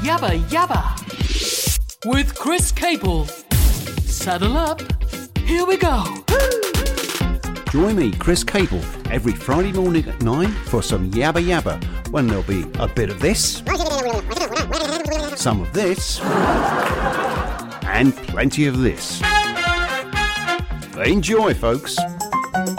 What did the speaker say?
Yabba Yabba with Chris Cable. Saddle up. Here we go. Join me, Chris Cable, every Friday morning at 9 for some Yabba Yabba, when there'll be a bit of this, some of this, and plenty of this. Enjoy, folks.